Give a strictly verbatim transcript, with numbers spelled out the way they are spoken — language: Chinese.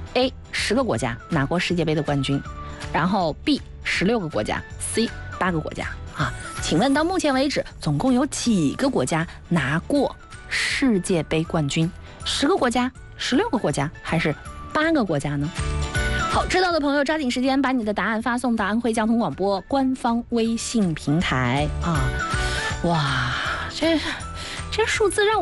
A 十个国家拿过世界杯的冠军，然后 B 十六个国家 ，C 八个国家啊。请问到目前为止，总共有几个国家拿过世界杯冠军？十个国家、十六个国家，还是八个国家呢？好，知道的朋友抓紧时间把你的答案发送到安徽交通广播官方微信平台啊！哇，这这数字让我。